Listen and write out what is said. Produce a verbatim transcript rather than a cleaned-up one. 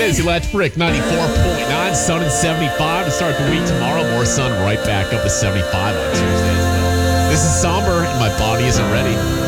is Electric ninety-four point nine, sun and seventy-five to start the week tomorrow. More sun right back up to seventy-five on Tuesday as well. This is Somber, and my body isn't ready.